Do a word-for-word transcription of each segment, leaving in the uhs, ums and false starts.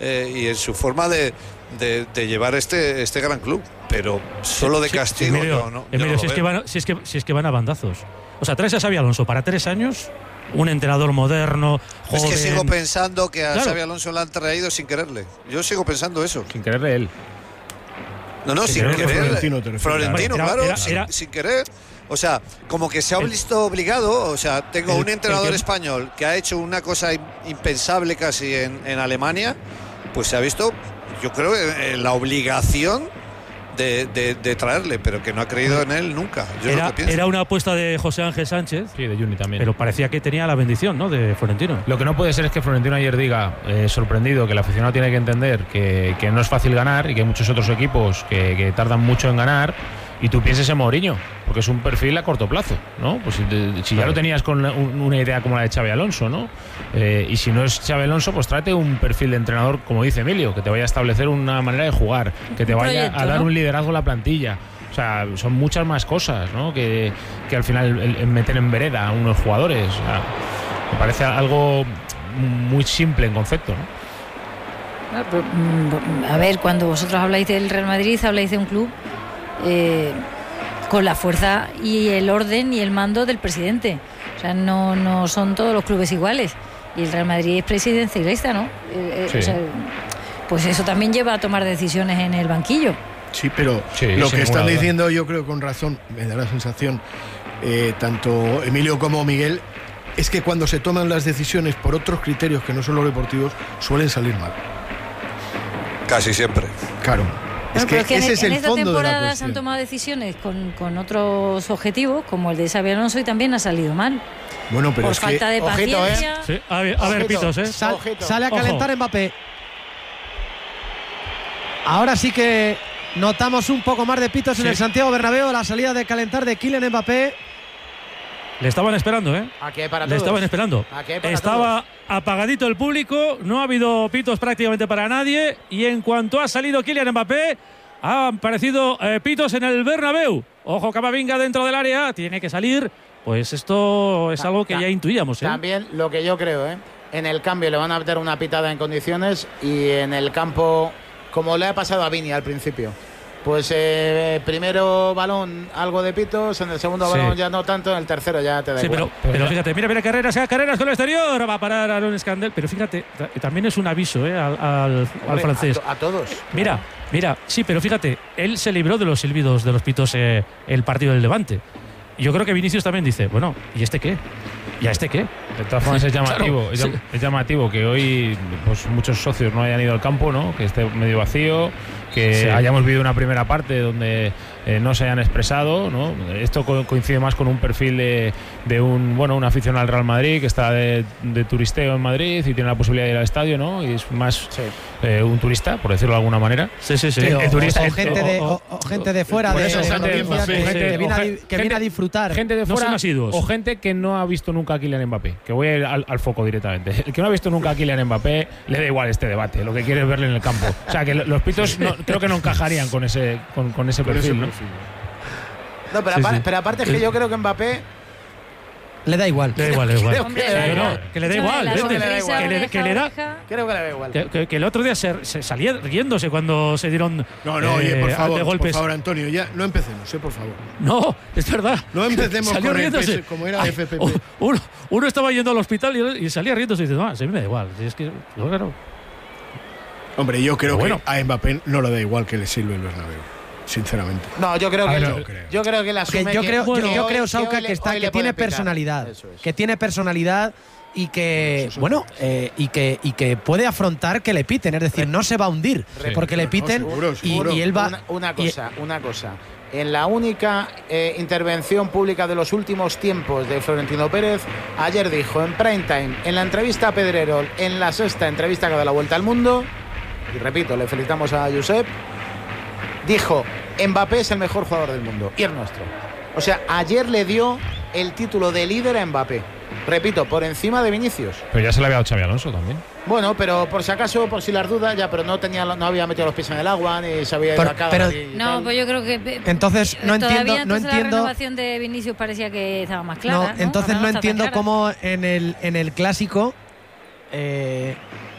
eh, y en su forma de, de, de llevar este, este gran club, pero solo de sí, castigo. Emilio, no, no, Emilio, no si, es que van, si, es que, si es que van a bandazos. O sea, traes a Xabi Alonso para tres años, un entrenador moderno, joven. Es que sigo pensando que a claro. Xabi Alonso le han traído sin quererle. Yo sigo pensando eso. Sin quererle él. No, no, sin, sin querer. Florentino, te Florentino, era, claro, era, sin, era, sin querer. O sea, como que se ha visto obligado. O sea, tengo el, un entrenador el que, español que ha hecho una cosa impensable casi en, en Alemania, pues se ha visto, yo creo, en la obligación de, de, de traerle, pero que no ha creído en él nunca. Yo era, es lo que pienso. Era una apuesta de José Ángel Sánchez. Sí, de Juni también. Pero parecía que tenía la bendición, ¿no?, de Florentino. Lo que no puede ser es que Florentino ayer diga, eh, sorprendido, que el aficionado tiene que entender que, que no es fácil ganar y que hay muchos otros equipos que, que tardan mucho en ganar, y tú pienses en Mourinho, porque es un perfil a corto plazo, ¿no? Pues si, te, si ya lo tenías con un, una idea como la de Xabi Alonso, ¿no? Eh, y si no es Xabi Alonso, pues trate un perfil de entrenador, como dice Emilio, que te vaya a establecer una manera de jugar, que te vaya proyecto, a dar ¿no? un liderazgo a la plantilla. O sea, son muchas más cosas, ¿no?, que, que al final el, el meter en vereda a unos jugadores. O sea, me parece algo muy simple en concepto, ¿no? A ver, cuando vosotros habláis del Real Madrid, habláis de un club eh, con la fuerza y el orden y el mando del presidente. O sea, no, no son todos los clubes iguales. Y el Real Madrid es presidencialista, ¿no? Eh, sí. o sea, pues eso también lleva a tomar decisiones en el banquillo. Sí, pero sí, lo que están duda. diciendo, yo creo con razón, me da la sensación, eh, tanto Emilio como Miguel, es que cuando se toman las decisiones por otros criterios que no son los deportivos, suelen salir mal. Casi siempre. Claro. Bueno, es que, es que ese en, es en el esta fondo de la temporada se cuestión. han tomado decisiones con, con otros objetivos, como el de Xabi Alonso, y también ha salido mal. Bueno, pero por es falta que, de ojito, paciencia. ¿eh? Sí, a ver, a ver Pitos, ¿eh? Sal, Sale a Ojo. calentar Mbappé. Ahora sí que notamos un poco más de pitos Sí. en el Santiago Bernabéu, la salida de calentar de Kylian Mbappé. Le estaban esperando, ¿eh? Aquí hay para Le todos. estaban esperando. Aquí hay para Estaba todos. apagadito el público, no ha habido pitos prácticamente para nadie, y en cuanto ha salido Kylian Mbappé, han aparecido eh, pitos en el Bernabéu. Ojo, Camavinga dentro del área, tiene que salir. Pues esto es Ta- algo que ta- ya intuíamos, ¿eh? También lo que yo creo, ¿eh? En el cambio le van a meter una pitada en condiciones, y en el campo, como le ha pasado a Vini al principio. Pues eh, primero balón, algo de pitos, en el segundo Sí. balón ya no tanto, en el tercero ya te da Sí, igual. pero, pero fíjate, mira, mira Carreras, ah, Carreras con el exterior, va a parar Aaron Scandel, pero fíjate, ta- también es un aviso, ¿eh?, al, al, al Hombre, francés. A, to- a todos. Mira, mira, sí, pero fíjate, él se libró de los silbidos de los pitos eh, el partido del Levante. Y yo creo que Vinicius también dice, bueno, ¿y este qué? ¿Y a este qué? De todas formas es llamativo, Claro, es, sí. llam- es llamativo que hoy pues muchos socios no hayan ido al campo, ¿no?, que esté medio vacío, que Sí. hayamos vivido una primera parte donde eh, no se hayan expresado, ¿no? Esto co- coincide más con un perfil de, de un bueno un aficionado al Real Madrid que está de, de turisteo en Madrid y tiene la posibilidad de ir al estadio, ¿no? Y es más Sí. eh, un turista, por decirlo de alguna manera. Sí, sí, sí. Sí, o, el turista- o gente, de, o- o- o gente de fuera, Por de, eso, de gente- provincias, sí, que, sí, que sí. viene, a, O di- gente- que viene a disfrutar. Gente de No fuera son asiduos. o gente que no ha visto nunca a Kylian Mbappé, que voy a ir al, al foco directamente. El que no ha visto nunca a Kylian Mbappé le da igual este debate, lo que quiere es verle en el campo. O sea, que lo- los pitos no- creo que no encajarían con ese con, con ese Con ese perfil, ¿no? perfil. No, pero, Sí, apar- sí. pero aparte es que yo creo que Mbappé. Le da igual. Le da igual, le da igual. Hombre, que le da Que no, igual. que le da eso de igual, la vete. sonrisa, que, le, oreja, que le da. oreja. Creo que le da igual. Que, que- que el otro día se, se salía riéndose cuando se dieron No, no, oye, por eh, favor, de golpes. por favor, Antonio, ya no empecemos, eh, por favor. No, es verdad. No empecemos Salió con el riéndose. P S, como era Ay, F P P. u- Uno, uno estaba yendo al hospital y, y salía riéndose y dice, no, a mí me da igual. Si es que, yo, claro. Hombre, yo creo Pero bueno. que a Mbappé no le da igual que le sirve el Bernabéu, sinceramente. No, yo creo A que ver, yo, no creo. yo creo que la Que asume yo que- creo, que yo, yo hoy- creo que Sauca, hoy que, le- está, hoy que le tiene puede pitar. personalidad. Eso es. Que tiene personalidad y que, Eso es bueno, otra cosa. eh, y, que, y que puede afrontar que le piten. Es decir, no se va a hundir Sí. porque le No, piten seguro, y, seguro. y él va. Una, una y- cosa, una cosa. En la única eh, intervención pública de los últimos tiempos de Florentino Pérez, ayer dijo en prime time, en la entrevista a Pedrerol, en la sexta entrevista que da la vuelta al mundo, y repito, le felicitamos a Josep, dijo, Mbappé es el mejor jugador del mundo y el nuestro. O sea, ayer le dio el título de líder a Mbappé. Repito, por encima de Vinicius. Pero ya se le había dado Xabi Alonso también. Bueno, pero por si acaso, por si las dudas, ya, pero no tenía, no había metido los pies en el agua, ni se había ido Pero- a cada pero- y No, tal. pues yo creo que. eh, Entonces, no todavía, entiendo- no entonces entiendo- La renovación de Vinicius parecía que estaba más clara. no, ¿no? entonces Ahora no está tan entiendo clara. cómo en el, en el clásico eh,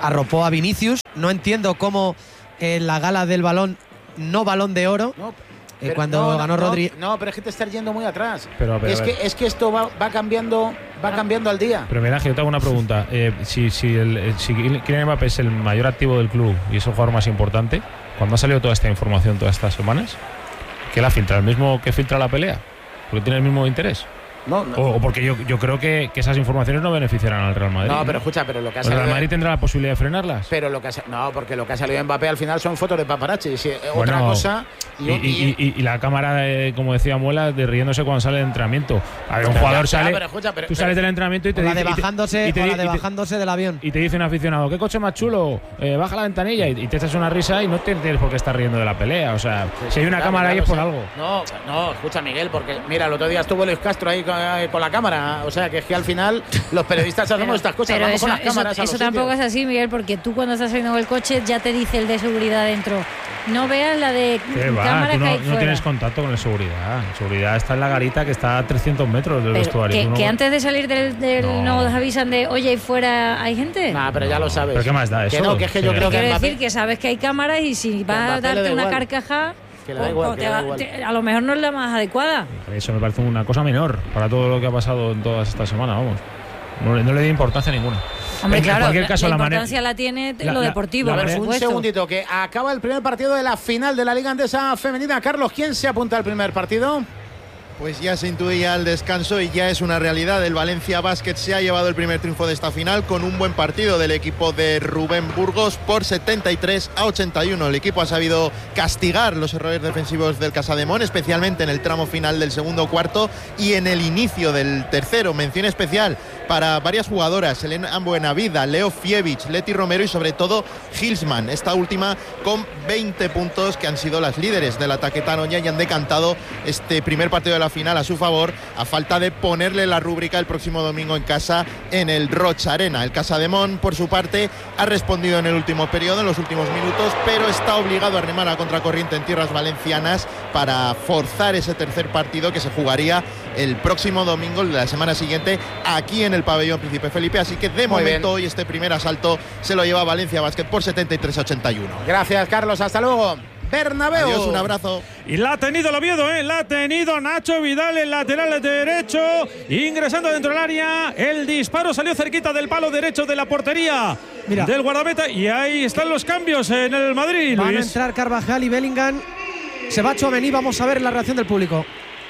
arropó a Vinicius. No entiendo cómo en la gala del balón, no balón de oro, No, eh, pero cuando no, ganó no, Rodri. No, pero es que te estás yendo muy atrás. Pero, pero, es, a que, ver. es que esto va, va cambiando va cambiando al día. Pero Miraje, yo te hago una pregunta. Eh, si, si, el, si Kylian Mbappé es el mayor activo del club y es el jugador más importante, cuando ha salido toda esta información todas estas semanas, ¿qué la filtra? ¿El mismo que filtra la pelea? ¿Porque tiene el mismo interés? No, no, O, o porque yo, yo creo que, que esas informaciones no beneficiarán al Real Madrid. no, pero escucha, pero lo que ha ¿El Real salido. Madrid tendrá la posibilidad de frenarlas? Pero lo que ha, sa- no, porque lo que ha salido de Mbappé al final son fotos de paparazzi. Si, Bueno, otra cosa. Y, y- y- y la cámara, de, como decía Muela, de riéndose cuando sale del entrenamiento. A ver, un jugador Ya, sale. pero escucha, pero- tú sales del entrenamiento y te O la dice. de y te- bajándose, y te o di- la de y te- bajándose del avión. Y te dice un aficionado, ¿qué coche más chulo? Eh, baja la ventanilla y, y te echas una risa y no te tienes por qué estar riendo de la pelea. O sea, si hay una Claro, cámara ahí claro, es por sí. algo. No, no, escucha, Miguel, porque mira, el otro día estuvo Luis Castro ahí con, eh, con la cámara. O sea, que es que al final los periodistas hacemos estas cosas. Pero Vamos eso, con las eso- cámaras a eso los tampoco sitios. es así, Miguel, porque tú cuando estás saliendo del coche ya te dice el de seguridad dentro. No veas la de ¿Qué va? cámaras Tú que no, hay no fuera. tienes contacto con la seguridad. La seguridad está en la garita que está a trescientos metros del Pero vestuario. que, Tú no- que antes de salir del, del No. nos avisan de, oye, ahí fuera hay gente. Nah, pero ya lo sabes. ¿Pero qué más da Que eso? no, que es que yo Sí. creo que Quiero Mbappé- decir que sabes que hay cámaras y si vas a Mbappé le da darte una igual. carcajada, Que le da o- igual, o que te le da va- igual. te- a lo mejor no es la más adecuada. Eso me parece una cosa menor para todo lo que ha pasado en todas estas semanas, vamos. No, le- no le di importancia ninguna. Hombre, En claro, cualquier la, caso, la la manera- importancia la tiene la- lo la- deportivo, la por manera- Un supuesto. segundito, que acaba el primer partido de la final de la Liga Andesa Femenina. Carlos, ¿quién se apunta al primer partido? Pues ya se intuía el descanso y ya es una realidad. El Valencia Basket se ha llevado el primer triunfo de esta final con un buen partido del equipo de Rubén Burgos por setenta y tres a ochenta y uno. El equipo ha sabido castigar los errores defensivos del Casademón, especialmente en el tramo final del segundo cuarto y en el inicio del tercero. Mención especial para varias jugadoras: Elena Buenavida, Leo Fievich, Leti Romero y sobre todo Hilsman. Esta última con veinte puntos, que han sido las líderes del ataque taroña y han decantado este primer partido de la final a su favor, a falta de ponerle la rúbrica el próximo domingo en casa en el Rocha Arena. El Casademón, por su parte, ha respondido en el último periodo, en los últimos minutos, pero está obligado a remar a contracorriente en tierras valencianas para forzar ese tercer partido que se jugaría el próximo domingo de la semana siguiente aquí en el pabellón Príncipe Felipe. Así que de Muy momento bien. hoy este primer asalto se lo lleva Valencia Basket por setenta y tres a ochenta y uno. Gracias, Carlos. Hasta luego. Bernabéu. Adiós, un abrazo. Y la ha tenido el Oviedo, ¿eh? La ha tenido Nacho Vidal, el lateral derecho, ingresando dentro del área. El disparo salió cerquita del palo derecho de la portería Mira. del guardameta. Y ahí están los cambios en el Madrid, Van a Luis. entrar Carvajal y Bellingham. Se va Tchouaméni, vamos a ver la reacción del público.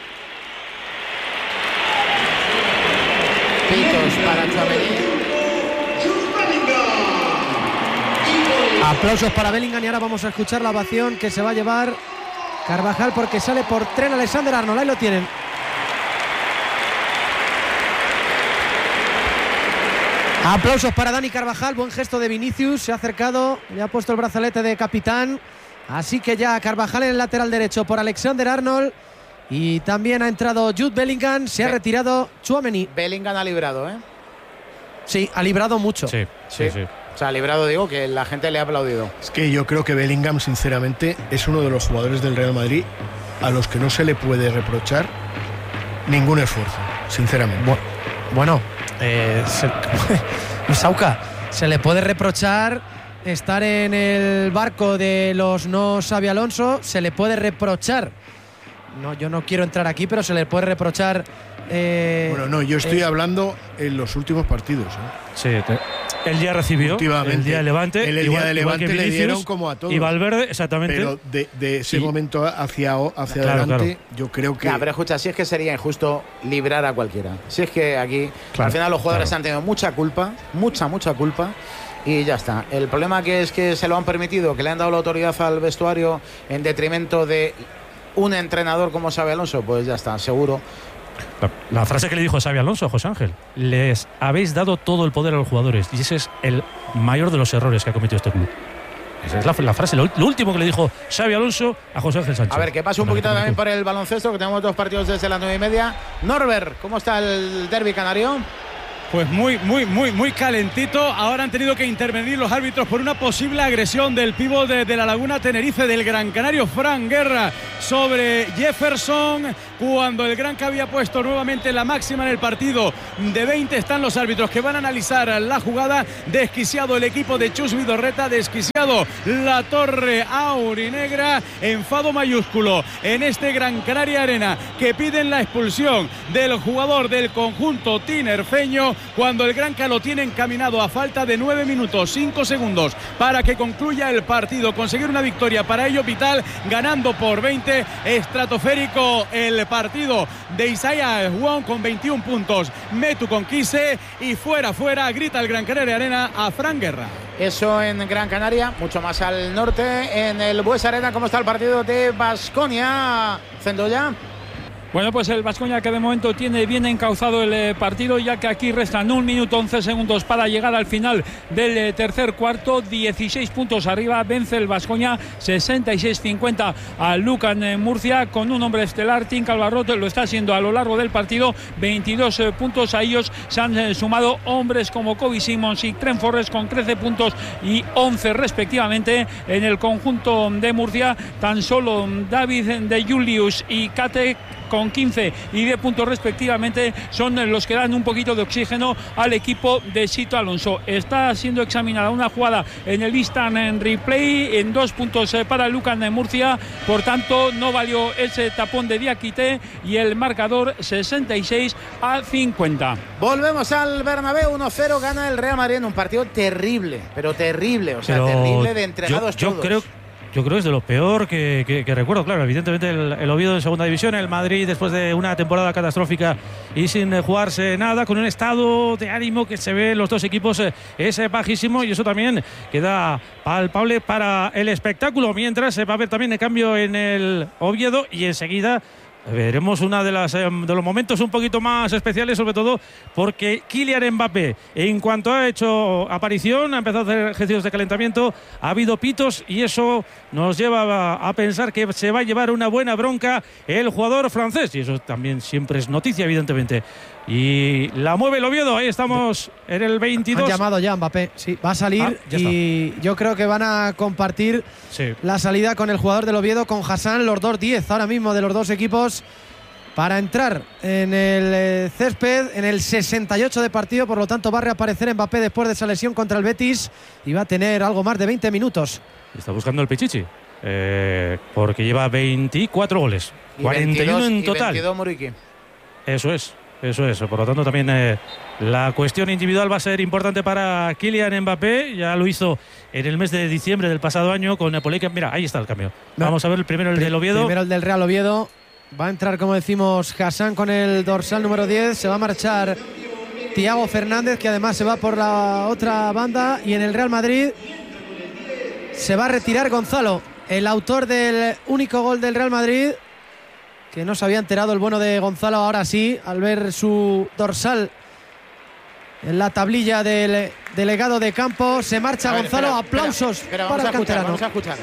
Pitos para Tchouaméni. Aplausos para Bellingham y ahora vamos a escuchar la ovación que se va a llevar Carvajal porque sale por Trent Alexander-Arnold. Ahí lo tienen. Aplausos para Dani Carvajal, buen gesto de Vinicius, se ha acercado, le ha puesto el brazalete de capitán. Así que ya Carvajal en el lateral derecho por Alexander-Arnold y también ha entrado Jude Bellingham, se ha Be- retirado Tchouaméni. Bellingham ha librado, ¿eh? Sí, ha librado mucho. Sí, sí, sí. O sea, ha librado, digo, que la gente le ha aplaudido. Es que yo creo que Bellingham, sinceramente, es uno de los jugadores del Real Madrid a los que no se le puede reprochar ningún esfuerzo, sinceramente. Bu- Bueno, eh, se, Sauca, se le puede reprochar estar en el barco de los no Xabi Alonso, se le puede reprochar, no, yo no quiero entrar aquí, pero se le puede reprochar. eh, Bueno, no, yo estoy eh, hablando en los últimos partidos. ¿eh? Sí, te- el día recibió, Últimamente. el día de Levante, El día igual, de igual que Levante le Vinicius dieron como a todos. y Valverde, exactamente. Pero de, de ese Y- momento hacia, hacia Claro, adelante, yo creo que. Ya, pero escucha, si es que sería injusto librar a cualquiera. Si es que aquí, Claro, al final, los jugadores claro. han tenido mucha culpa, mucha, mucha culpa. Y ya está. El problema que es que se lo han permitido, que le han dado la autoridad al vestuario en detrimento de un entrenador como Xabi Alonso, pues ya está, seguro. La, la frase que le dijo Xabi Alonso a José Ángel: les habéis dado todo el poder a los jugadores, y ese es el mayor de los errores que ha cometido este club. Esa es la, la frase, lo, lo último que le dijo Xabi Alonso a José Ángel Sánchez. A ver, que pase un poquito también por el baloncesto, que tenemos dos partidos desde las nueve y media. Norbert, ¿cómo está el derbi canario? Pues muy, muy, muy, muy calentito. Ahora han tenido que intervenir los árbitros por una posible agresión del pívot de, de la Laguna Tenerife, del Gran Canario, Fran Guerra, sobre Jefferson. Cuando el Granca había puesto nuevamente la máxima en el partido de veinte, están los árbitros que van a analizar la jugada. Desquiciado el equipo de Chus Vidorreta, desquiciado la torre aurinegra. Enfado mayúsculo en este Gran Canaria Arena, que piden la expulsión del jugador del conjunto tinerfeño, cuando el Granca lo tiene encaminado a falta de nueve minutos cinco segundos para que concluya el partido. Conseguir una victoria para ello vital, ganando por veinte. Estratosférico el partido de Isaías Wong con veintiún puntos, Metu con quince, y fuera, fuera, grita el Gran Canaria Arena a Fran Guerra. Eso en Gran Canaria, mucho más al norte, en el Buesa Arena. ¿Cómo está el partido de Baskonia, Zendoya? Bueno, pues el Baskonia, que de momento tiene bien encauzado el eh, partido, ya que aquí restan un minuto once segundos para llegar al final del eh, tercer cuarto. dieciséis puntos arriba, vence el Baskonia sesenta y seis cincuenta al Lucan en Murcia, con un hombre estelar. Tim Calvarrote lo está haciendo a lo largo del partido. veintidós eh, puntos. A ellos se han eh, sumado hombres como Kobe Simmons y Trent Forrest con trece puntos y once respectivamente. En el conjunto de Murcia, tan solo David de Julius y Kate con quince y diez puntos respectivamente son los que dan un poquito de oxígeno al equipo de Sito Alonso. Está siendo examinada una jugada en el instant en replay, en dos puntos para Lucan de Murcia, por tanto no valió ese tapón de Diakité, y el marcador sesenta y seis a cincuenta. Volvemos al Bernabéu. Uno cero gana el Real Madrid en un partido terrible, pero terrible, o sea, Pero terrible de entregados yo, yo todos. Creo Yo creo que es de lo peor que, que, que recuerdo. Claro, evidentemente el, el Oviedo en segunda división, el Madrid después de una temporada catastrófica y sin jugarse nada, con un estado de ánimo que se ve en los dos equipos eh, es bajísimo, y eso también queda palpable para el espectáculo. Mientras se va a ver también el cambio en el Oviedo, y enseguida veremos una de las eh, de los momentos un poquito más especiales, sobre todo porque Kylian Mbappé, en cuanto ha hecho aparición, ha empezado a hacer ejercicios de calentamiento, ha habido pitos, y eso nos lleva a, a pensar que se va a llevar una buena bronca el jugador francés, y eso también siempre es noticia, evidentemente. Y la mueve el Oviedo. Ahí estamos en el veintidós. Han llamado ya a Mbappé, sí, va a salir, ah, y yo creo que van a compartir sí. la salida con el jugador del Oviedo, con Hassan, los dos diez ahora mismo de los dos equipos, para entrar en el eh, césped en el sesenta y ocho de partido. Por lo tanto va a reaparecer Mbappé después de esa lesión contra el Betis, y va a tener algo más de veinte minutos. Está buscando el Pichichi, eh, porque lleva veinticuatro goles, Y cuarenta y uno en y total. veintidós Muriqui. Eso es. Eso es, por lo tanto también eh, la cuestión individual va a ser importante para Kylian Mbappé. Ya lo hizo en el mes de diciembre del pasado año con Napoleón. Mira, ahí está el cambio. Vamos a ver el primero, el del Oviedo. Primero el del Real Oviedo. Va a entrar, como decimos, Hassan con el dorsal número diez. Se va a marchar Thiago Fernández, que además se va por la otra banda. Y en el Real Madrid se va a retirar Gonzalo, el autor del único gol del Real Madrid, que no se había enterado el bueno de Gonzalo, ahora sí, al ver su dorsal en la tablilla del delegado de campo. Se marcha A ver, Gonzalo. espera, Aplausos espera, espera, para el vamos a escuchar, canterano. vamos a escuchar.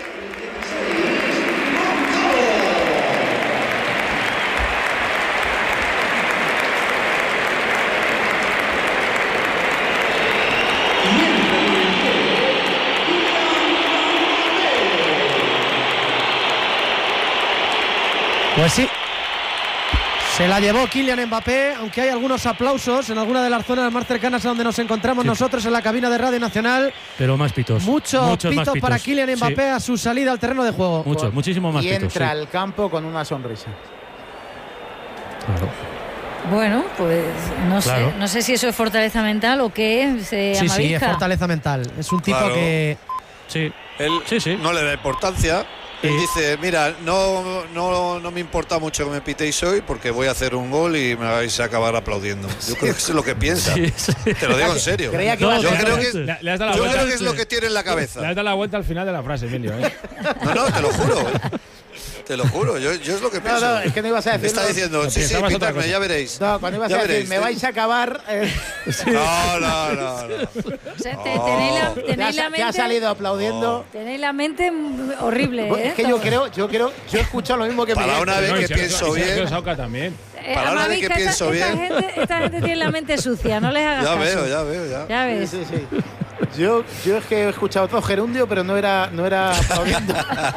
Pues sí, se la llevó Kylian Mbappé, aunque hay algunos aplausos en alguna de las zonas más cercanas a donde nos encontramos sí. nosotros en la cabina de Radio Nacional. Pero más pitos. Muchos, Muchos pitos, pitos para Kylian Mbappé sí. a su salida al terreno de juego. Muchos, Bueno, muchísimo más y pitos. Y entra sí. al campo con una sonrisa. Claro. Bueno, pues no Claro. sé, no sé si eso es fortaleza mental o qué. Se Sí, amavisca. sí, es fortaleza mental. Es un tipo Claro. que Sí. Él Sí, sí. no le da importancia. Él Sí. dice, mira, no, no, no me importa mucho que me pitéis hoy porque voy a hacer un gol y me vais a acabar aplaudiendo. Yo creo que eso es lo que piensa. Sí, sí. Te lo digo en serio. Creía que No, iba a yo ser- creo que, Le, le has dado la yo vuelta. creo que es lo que tiene en la Le has cabeza. dado la vuelta al final de la frase, Emilio. ¿eh? No, no, te lo juro. ¿eh? Te lo juro, yo, yo es lo que No, pienso. no, es que no ibas a Me decir. está diciendo, sí, sí, pensabas otra pitadme, cosa. ya veréis. No, cuando ibas Ya a decir, veréis, me ¿eh? vais a acabar. eh, No, no, no, no. O sea, te- Oh. tenéis la, te, tenéis has, la te mente, has salido aplaudiendo. tenéis la mente mm, horrible. Bueno, ¿eh? es que yo creo, yo creo, yo he escuchado lo mismo que Para Miguel. una vez No, y que Sergio- pienso y Sergio bien. Sauca también. Eh, palabra de que esta, pienso esta bien. Gente, esta gente tiene la mente sucia, no les hagas Ya caso. veo, ya veo, ya. Ya ves. Sí, sí, sí. Yo, yo es que he escuchado todo gerundio, pero no era, no era aplaudiendo.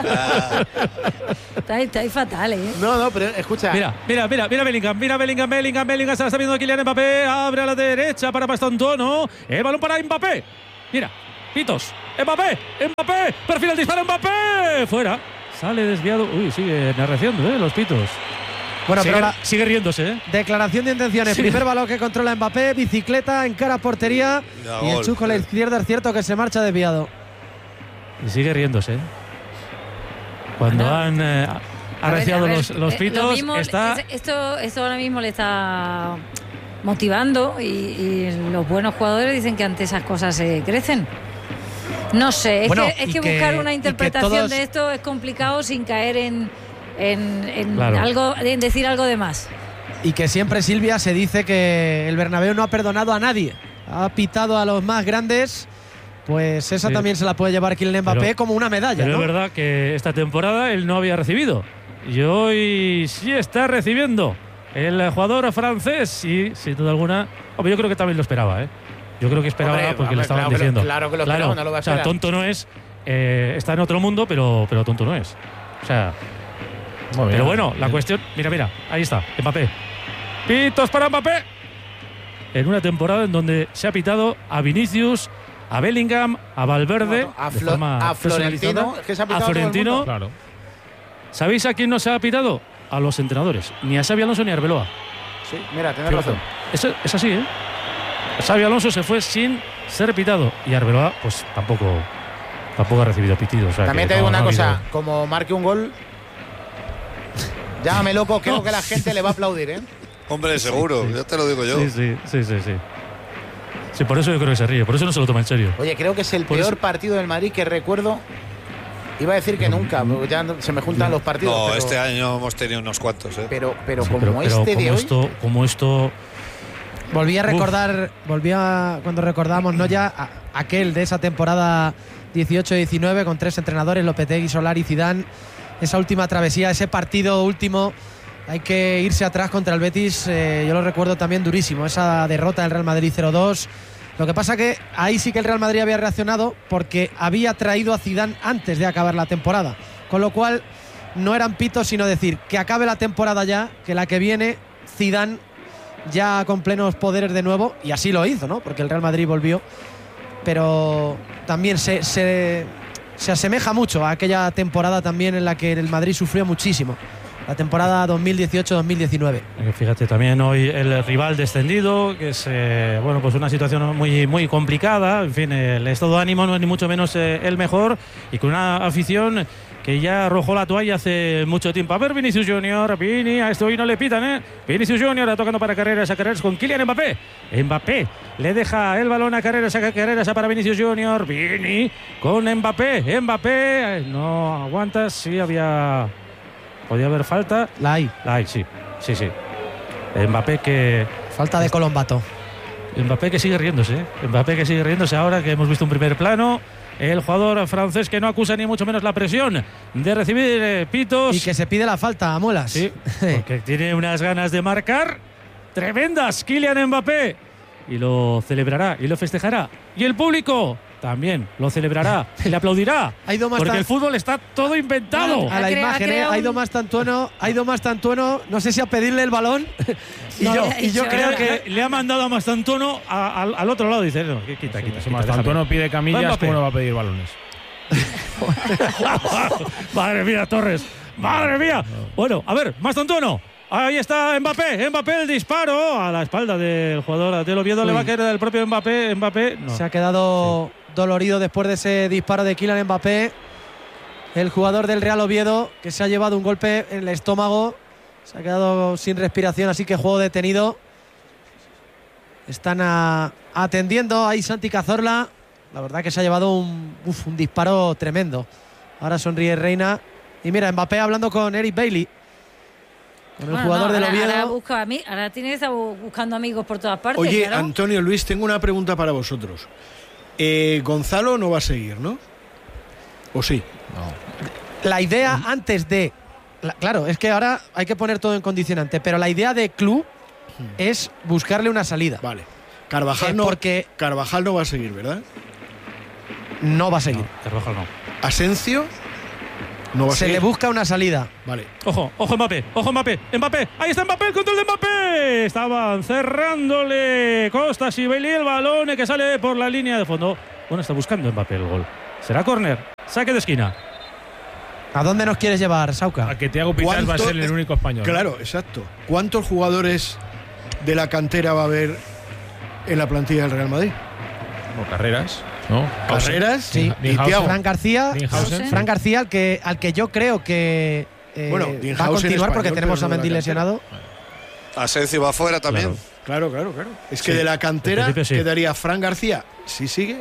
Está, está ahí fatal, ¿eh? No, no, pero escucha. Mira, mira, mira, mira Bellingham, mira Bellingham, Bellingham, Bellingham, se la está viendo Kylian Mbappé, abre a la derecha para Mastantuono, el balón para Mbappé. Mira, pitos, Mbappé, Mbappé, perfila el disparo, Mbappé, fuera. Sale desviado, uy, sigue narraciendo, ¿eh? Los pitos. Bueno, sigue, pero ahora, sigue riéndose, ¿eh? declaración de intenciones. Sí. Primer balón que controla Mbappé, bicicleta, encara portería. Ya, y el gol. chuco a la izquierda es cierto que se marcha desviado. Y sigue riéndose, ¿eh? Cuando Bueno, han eh, A ver, arreciado a ver, los, los eh, pitos, lo mismo, está. es- esto, esto ahora mismo le está motivando y, y los buenos jugadores dicen que ante esas cosas se crecen. No sé, es Bueno, que, es y que que- buscar y una que interpretación todos- de esto es complicado sin caer en, en, en Claro. algo, en decir algo de más. Y que siempre, Silvia, se dice que el Bernabéu no ha perdonado a nadie. Ha pitado a los más grandes. Pues esa Sí. también se la puede llevar Kylian Mbappé Pero- como una medalla, Pero ¿no? es verdad que esta temporada él no había recibido. Y hoy sí está recibiendo el jugador francés. Y sin duda alguna. Hombre, yo creo que también lo esperaba, ¿eh? Yo creo que esperaba Hombre, porque hombre, le estaban claro que lo- diciendo. claro que lo esperaba, no lo va a O sea, esperar. tonto no es. eh, está en otro mundo, pero, pero tonto no es. O sea. Muy bien. Pero bueno, la cuestión. Mira, mira, ahí está, Mbappé. Pitos para Mbappé. En una temporada en donde se ha pitado a Vinicius, a Bellingham, a Valverde. No, a de Flo- forma a Florentino, personalizada. es que se ha pitado a a todo el Florentino. mundo. Claro. ¿Sabéis a quién no se ha pitado? A los entrenadores. Ni a Xabi Alonso ni a Arbeloa. Sí, mira, tienes Fíjate. razón. Es, es así, ¿eh? Xabi Alonso se fue sin ser pitado. Y Arbeloa, pues tampoco, tampoco ha recibido pitidos. O sea, También que te digo no- una no ha cosa, habido- como marque un gol, llámame loco, creo que la gente le va a aplaudir, ¿eh? Hombre, seguro, sí. ya te lo digo yo. Sí, sí, sí, sí, sí. Sí, por eso yo creo que se ríe. Por eso no se lo toma en serio. Oye, creo que es el Por peor eso- partido del Madrid que recuerdo. Iba a decir que nunca, porque ya no- se me juntan los partidos. No, pero, este año hemos tenido unos cuantos, ¿eh? pero, pero Sí, como pero- pero este de como hoy. esto, como esto. Volví a Uf. recordar, volví a, cuando recordábamos, ¿no? Ya a- aquel de esa temporada dieciocho diecinueve con tres entrenadores, Lopetegui, Solari, Zidane, esa última travesía, ese partido último, hay que irse atrás contra el Betis, eh, yo lo recuerdo también durísimo, esa derrota del Real Madrid cero dos. Lo que pasa que ahí sí que el Real Madrid había reaccionado porque había traído a Zidane antes de acabar la temporada, con lo cual no eran pitos sino decir que acabe la temporada ya, que la que viene Zidane ya con plenos poderes de nuevo, y así lo hizo, ¿no? Porque el Real Madrid volvió, pero también se, se, se asemeja mucho a aquella temporada también en la que el Madrid sufrió muchísimo, la temporada dos mil dieciocho dos mil diecinueve. Eh, Fíjate, también hoy el rival descendido, que es eh, bueno, pues una situación muy, muy complicada. En fin, el estado de ánimo no es ni mucho menos eh, el mejor, y con una afición que ya arrojó la toalla hace mucho tiempo. A ver, Vinicius Junior, Vini, a esto hoy no le pitan, ¿eh? Vinicius Junior tocando para Carreras, a Carreras con Kylian Mbappé. Mbappé le deja el balón a Carreras, a Carreras, a para Vinicius Junior, Vini con Mbappé. Mbappé, eh, no aguantas, sí había. Podía haber falta. La hay, La hay, sí, sí, sí. Mbappé que. falta de Colombato. Mbappé que sigue riéndose, ¿eh? Mbappé que sigue riéndose ahora que hemos visto un primer plano. El jugador francés que no acusa ni mucho menos la presión de recibir eh, pitos. Y que se pide la falta a muelas. Sí, porque tiene unas ganas de marcar tremendas Kylian Mbappé. Y lo celebrará y lo festejará. Y el público también lo celebrará y le aplaudirá. Ha ido más Porque tan- el fútbol está todo inventado. A la Ha crea- imagen, ha ¿eh? creado Ha ido un- más Tantueno, ha ido más Tantueno, no sé si a pedirle el balón. y, No, yo, no, y yo yo creo Creo que que le ha mandado a Mastantuono a- al, al otro lado. Dice, no, quita, quita, Si quita, Mastantuono déjame. pide camillas, Mbappé. ¿cómo no va a pedir balones? Madre mía, Torres. Madre mía. Bueno, a ver, Mastantuono. Ahí está Mbappé. Mbappé el disparo a la espalda del jugador del Oviedo. Uy. Le va a caer el propio Mbappé. Mbappé. No. se ha quedado dolorido después de ese disparo de Kylian Mbappé. El jugador del Real Oviedo, que se ha llevado un golpe en el estómago. Se ha quedado sin respiración, así que juego detenido. Están a- atendiendo ahí Santi Cazorla. La verdad que se ha llevado un, uf, un disparo tremendo. Ahora sonríe Reina. Y mira, Mbappé hablando con Eric Bailey, con el Bueno, jugador no, del ahora, Oviedo. ahora busca a mí, ahora tiene que estar bu- buscando amigos por todas partes. Oye, claro. Antonio, Luis, tengo una pregunta para vosotros. Eh, Gonzalo no va a seguir, ¿no? ¿O sí? La idea antes de la, claro, es que ahora hay que poner todo en condicionante, pero la idea de club es buscarle una salida. Vale. Carvajal, Eh, no, porque- Carvajal no va a seguir, ¿verdad? No va a seguir. No, Carvajal no. Asensio no va a Se seguir. le busca una salida. Vale. Ojo, ojo Mbappé, ojo Mbappé, Mbappé, ahí está Mbappé, el control de Mbappé. Estaban cerrándole Costas y Bailey el balón que sale por la línea de fondo. Bueno, está buscando Mbappé el gol. Será córner, saque de esquina. ¿A dónde nos quieres llevar, Sauca? A que Thiago Pinal va a ¿Cuánto- ser el único español. Claro, exacto. ¿Cuántos jugadores de la cantera va a haber en la plantilla del Real Madrid? Como Carreras, ¿no? Carreras Sí. y Dinhausen. Thiago. Fran García, Dinhausen. Fran García, al que, al que yo creo que eh, Bueno, va a Dinhausen continuar porque español, tenemos pero a no de la Mendy cantera. lesionado. Asensio va afuera también. Claro, Claro. claro, claro. Es que Sí, de la en cantera principio sí. quedaría Fran García, si sigue,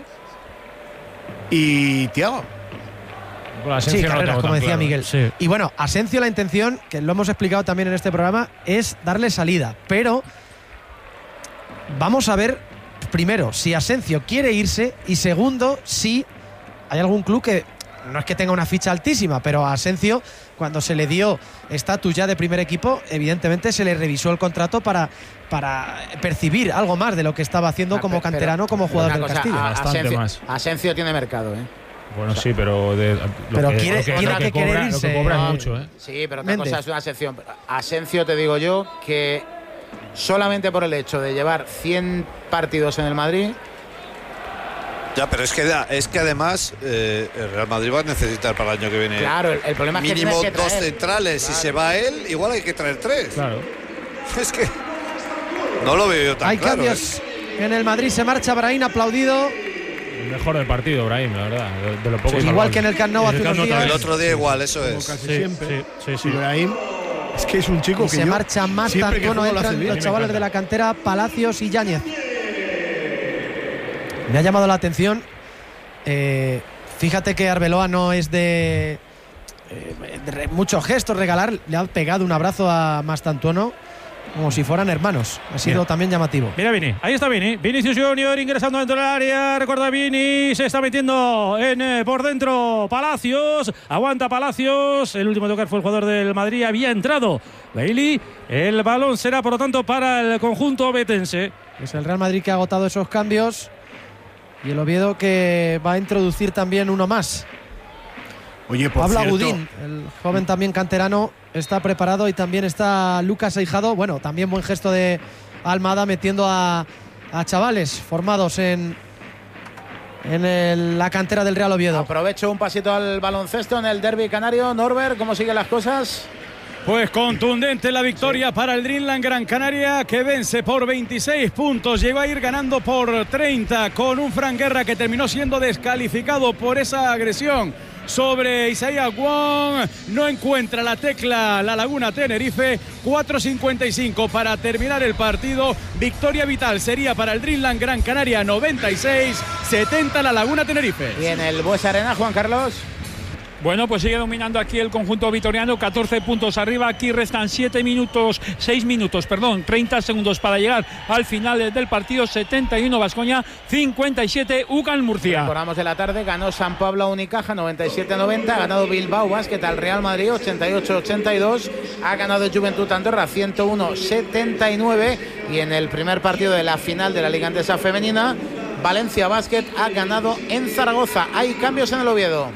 y Thiago. Bueno, Sí, Asensio no lo Carreras, tengo como tan decía claro. Miguel. Sí. Y bueno, Asensio, la intención, que lo hemos explicado también en este programa, es darle salida. Pero vamos a ver, primero, si Asensio quiere irse y segundo, si hay algún club que no es que tenga una ficha altísima, pero a Asensio, cuando se le dio estatus ya de primer equipo, evidentemente se le revisó el contrato para, para percibir algo más de lo que estaba haciendo Ah, como pero- canterano, como pero jugador una del cosa, Castillo. a- Bastante Asensio, más. Asensio tiene mercado, ¿eh? Bueno, sí, pero de, lo Pero que, quiere- lo que, tiene lo que que querer cobra, lo irse, que cobra eh, es mucho, ¿eh? Sí, pero otra Méndez. cosa es una sección. Asensio, te digo yo, que solamente por el hecho de llevar cien partidos en el Madrid, Ya, pero es que, da- es que además eh, el Real Madrid va a necesitar para el año que viene claro, el, el problema es que mínimo tienes que dos traer. centrales. Si Claro. se va él, igual hay que traer tres. Claro. Es que no lo veo yo tan Hay claro. cambios en el Madrid, se marcha Brahim, aplaudido. El mejor del partido, Brahim, la verdad. De, de lo poco Igual salvable. que en el Camp Nou En el hace Camp unos Nou días. El otro día igual, eso Como es. casi Sí, siempre. sí, sí, sí. Ibrahim, es que es un chico Y que se yo marcha más siempre que tanto, no juega lo hace entran bien. los me chavales encanta. de la cantera, Palacios y Yáñez. Me ha llamado la atención. eh, fíjate que Arbeloa no es de, eh, de re- muchos gestos regalar. Le ha pegado un abrazo a Mastantuono como si fueran hermanos. Ha sido Mira. también llamativo. Mira Vini, ahí está Vini, Vinicius Junior ingresando dentro del área, recuerda Vini, se está metiendo en, eh, por dentro Palacios, aguanta Palacios, el último a tocar fue el jugador del Madrid, había entrado Bailey, el balón será por lo tanto para el conjunto betense. Es el Real Madrid que ha agotado esos cambios y el Oviedo que va a introducir también uno más. Oye, por Pablo cierto, Agudín, el joven también canterano, está preparado y también está Lucas Aijado. Bueno, también buen gesto de Almada metiendo a, a chavales formados en, en el- la cantera del Real Oviedo. Aprovecho un pasito al baloncesto en el derbi canario. Norbert, ¿cómo siguen las cosas? Pues contundente la victoria para el Dreamland Gran Canaria, que vence por veintiséis puntos. Llegó a ir ganando por treinta con un Fran Guerra que terminó siendo descalificado por esa agresión sobre Isaías Wong. No encuentra la tecla la Laguna Tenerife. cuatro cincuenta y cinco para terminar el partido. Victoria vital sería para el Dreamland Gran Canaria, noventa y seis setenta la Laguna Tenerife. Y en el Buesa Arena, Juan Carlos. Bueno, pues sigue dominando aquí el conjunto vitoriano, catorce puntos arriba. Aquí restan siete minutos, seis minutos, perdón, treinta segundos para llegar al final del partido. setenta y uno Baskonia, cincuenta y siete U C A M Murcia. Recordamos de la tarde, ganó San Pablo a Unicaja noventa y siete noventa, ha ganado Bilbao Basket al Real Madrid ochenta y ocho ochenta y dos, ha ganado Juventud Andorra ciento uno setenta y nueve y en el primer partido de la final de la Liga Andesa Femenina, Valencia Basket ha ganado en Zaragoza. Hay cambios en el Oviedo.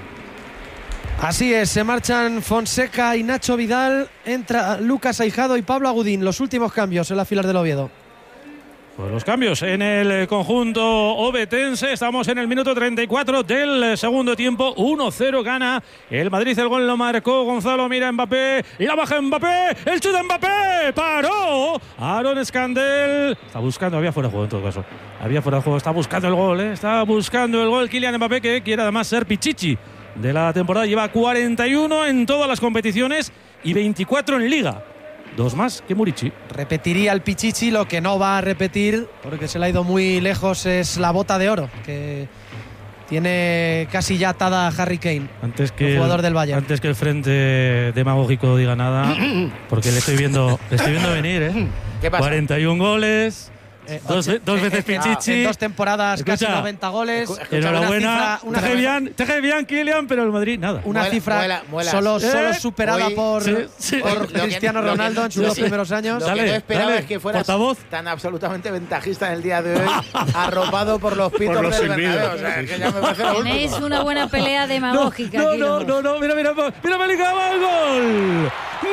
Así es, se marchan Fonseca y Nacho Vidal, entra Lucas Aijado y Pablo Agudín. Los últimos cambios en las filas del Oviedo. Pues los cambios en el conjunto obetense. Estamos en el minuto treinta y cuatro del segundo tiempo. uno cero gana el Madrid. El gol lo marcó Gonzalo. Mira Mbappé. Y la baja Mbappé. El chute de Mbappé. Paró. Aaron Escandel. Está buscando. Había fuera de juego en todo caso. Había fuera de juego. Está buscando el gol. ¿eh? Está buscando el gol Kylian Mbappé, que quiere además ser pichichi de la temporada. Lleva cuarenta y uno en todas las competiciones y veinticuatro en Liga. Dos más que Murici. Repetiría el Pichichi, lo que no va a repetir, porque se le ha ido muy lejos, es la bota de oro, que tiene casi ya atada a Harry Kane, Antes que el jugador el, del Bayern. Antes que el frente demagógico diga nada, porque le estoy viendo, le estoy viendo venir, ¿eh? ¿Qué pasa? cuarenta y uno goles, Eh, dos, ve- dos veces Pichichi. En dos temporadas Escucha, casi noventa goles. Enhorabuena. Una Te cifra, bien, te bien, Kylian, pero el Madrid nada. una Muela- cifra muela- muelas. solo, solo Eh, superada hoy- por, sí, sí. por Lo que- Cristiano lo que- Ronaldo en sus lo dos que- primeros años. Lo Dale, que no esperaba dale, es que fueras portavoz. tan absolutamente ventajista en el día de hoy, arropado por los pitos Por los del silbidos. Bernabéu. O sea, que ya me parece lo último. Tenéis una buena pelea No, demagógica. no, aquí no, los no, dos. no, mira, mira, mira, Bellingham, gol.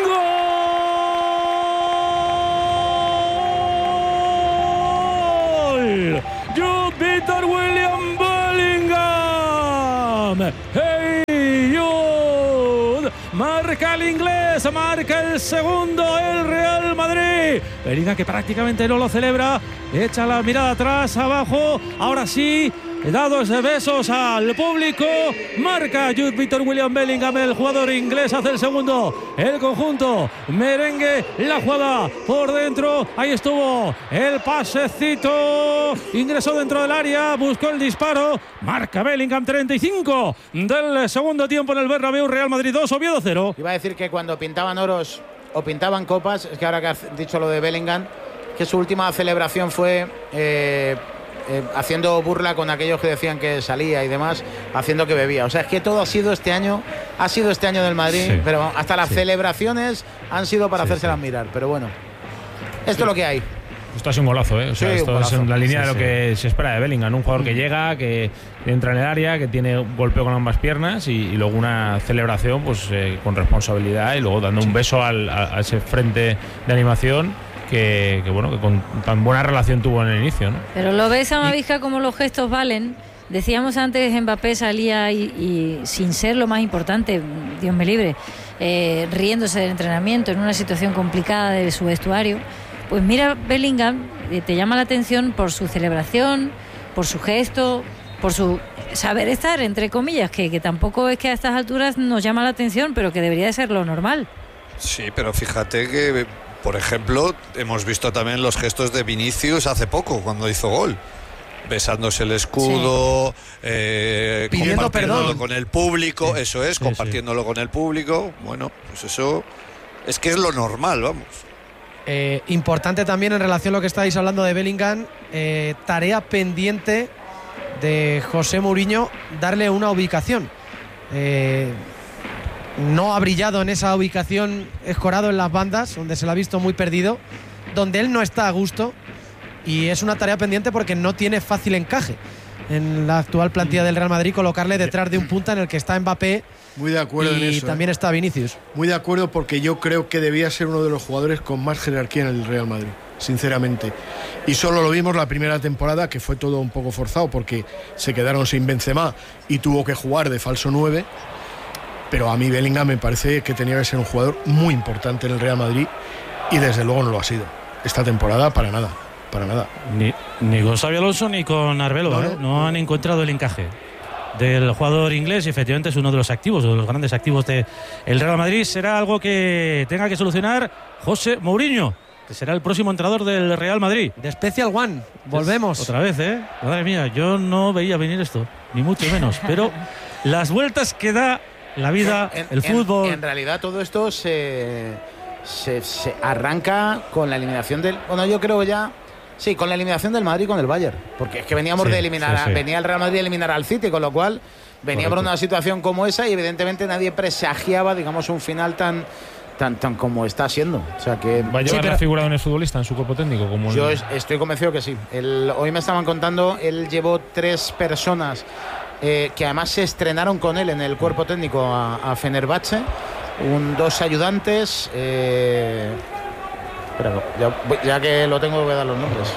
¡Gol! Jude Victor William Bellingham. ¡Hey, Jude! Marca el inglés, marca el segundo el Real Madrid. Bellingham que prácticamente no lo celebra. Echa la mirada atrás, abajo. Ahora sí. Dados de besos al público. Marca Jude Victor William Bellingham, el jugador inglés, hace el segundo. El conjunto merengue, la jugada por dentro. Ahí estuvo el pasecito. Ingresó dentro del área, buscó el disparo. Marca Bellingham, treinta y cinco del segundo tiempo en el Bernabéu. Real Madrid dos, Oviedo cero. Iba a decir que cuando pintaban oros o pintaban copas, es que ahora que has dicho lo de Bellingham, que su última celebración fue eh, eh, haciendo burla con aquellos que decían que salía y demás, haciendo que bebía. O sea, es que todo ha sido este año, ha sido este año del Madrid, Sí. pero hasta las Sí. celebraciones han sido para Sí, hacérselas sí. mirar. Pero bueno, esto es lo que hay. Esto ha sido un golazo, ¿eh? O sea, Sí, esto un es golazo. en la línea Sí, de lo sí. que se espera de Bellingham. Un jugador que llega, que entra en el área, que tiene un golpeo con ambas piernas y, y luego una celebración pues eh, con responsabilidad y luego dando un beso al, a, a ese frente de animación que, que, bueno, que con tan buena relación tuvo en el inicio, ¿no? Pero lo ves a Mavisca como los gestos valen. Decíamos antes que Mbappé salía y, y sin ser lo más importante, Dios me libre, eh, riéndose del entrenamiento en una situación complicada de su vestuario. Pues mira, Bellingham eh, te llama la atención por su celebración, por su gesto, por su saber estar, entre comillas, que, que tampoco es que a estas alturas nos llama la atención, pero que debería de ser lo normal. Sí, pero fíjate que, por ejemplo, hemos visto también los gestos de Vinicius hace poco, cuando hizo gol. Besándose el escudo, eh, Pidiendo compartiéndolo perdón. con el público, eso es, Sí, compartiéndolo con el público. Bueno, pues eso es que es lo normal, vamos. Eh, importante también en relación a lo que estáis hablando de Bellingham, eh, tarea pendiente de José Mourinho, darle una ubicación. Eh, no ha brillado en esa ubicación, escorado en las bandas, donde se lo ha visto muy perdido, donde él no está a gusto, y es una tarea pendiente porque no tiene fácil encaje en la actual plantilla del Real Madrid colocarle detrás de un punta en el que está Mbappé Muy de acuerdo y en eso. también ¿eh? está Vinicius. Muy de acuerdo porque yo creo que debía ser uno de los jugadores con más jerarquía en el Real Madrid, sinceramente. Y solo lo vimos la primera temporada, que fue todo un poco forzado porque se quedaron sin Benzema y tuvo que jugar de falso nueve. Pero a mí Bellingham me parece que tenía que ser un jugador muy importante en el Real Madrid y desde luego no lo ha sido. Esta temporada para nada, para nada. Ni, ni con Xabi Alonso ni con Arbeloa, No, no, no. no han encontrado el encaje del jugador inglés y efectivamente es uno de los activos, de los grandes activos del Real Madrid. Será algo que tenga que solucionar José Mourinho, que será el próximo entrenador del Real Madrid. De Special One, volvemos. Otra vez, ¿eh? Madre mía, yo no veía venir esto, ni mucho menos, pero las vueltas que da la vida, En- el en- fútbol. En, realidad todo esto se, se, se arranca con la eliminación del... Bueno, yo creo ya... Sí, con la eliminación del Madrid con el Bayern. Porque es que veníamos Sí, de eliminar... sí, a- sí. venía el Real Madrid a eliminar al City, con lo cual veníamos Correcto. en una situación como esa y evidentemente nadie presagiaba, digamos, un final tan... Tan, tan como está siendo. O sea que ¿Va a llevar Sí, pero- la figura de un futbolista en su cuerpo técnico? Como yo el- es- estoy convencido que sí. El- hoy me estaban contando, él llevó tres personas eh, que además se estrenaron con él en el cuerpo técnico a, a Fenerbahce, un, dos ayudantes. Eh, espera, ya, ya que lo tengo voy a dar los nombres.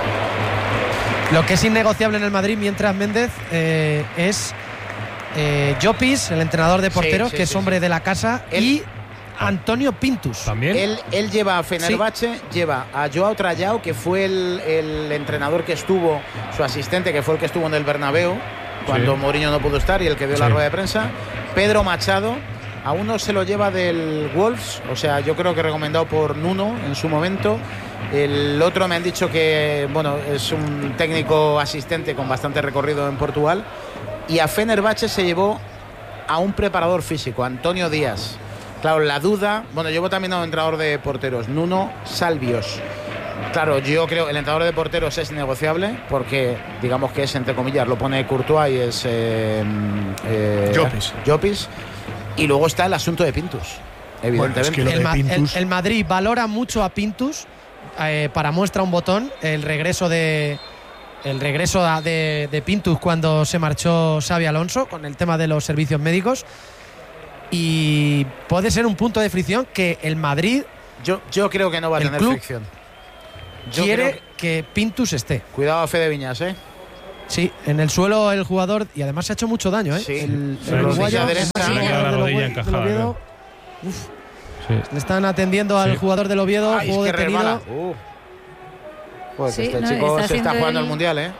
Lo que es innegociable en el Madrid mientras Méndez eh, es eh, Llopis, el entrenador de porteros, sí, que es sí, hombre sí. de la casa, Él- y Antonio Pintus. ¿También? Él, él lleva a Fenerbahce, lleva a Joao Trayao, que fue el, el entrenador que estuvo, su asistente, que fue el que estuvo en el Bernabéu, cuando Sí. Mourinho no pudo estar y el que dio la Sí. rueda de prensa. Pedro Machado, a uno se lo lleva del Wolves, o sea, yo creo que recomendado por Nuno en su momento. El otro me han dicho que, bueno, es un técnico asistente con bastante recorrido en Portugal. Y a Fenerbahce se llevó a un preparador físico, Antonio Díaz. Claro, la duda, bueno, llevo también a un entrenador de porteros, Nuno Salvios. Claro, yo creo que el entrenador de porteros es negociable porque, digamos que es, entre comillas, lo pone Courtois y es eh, eh, Llopis. Llopis. Y luego está el asunto de Pintus, evidentemente. Bueno, es que lo El, de Ma- el- Pintus- el Madrid valora mucho a Pintus eh, para muestra un botón el regreso de el regreso a- de, de Pintus cuando se marchó Xabi Alonso con el tema de los servicios médicos, y puede ser un punto de fricción que el Madrid Yo, yo creo que no va a El tener club fricción. Yo quiere creo que Pintus esté. Cuidado a Fede Viñas, ¿eh? Sí, en el suelo el jugador, y además se ha hecho mucho daño, ¿eh? Sí. El, Sí, el sí, uruguayo, sí, derecha. el Sí, jugador la del rodilla Ovie- encajada, del Oviedo. creo. Sí. Le están atendiendo al Sí. jugador del Oviedo, Ay, juego es que detenido. resbala. Uh. Pues Sí, este no, chico está se está haciendo jugando el- al Mundial, ¿eh?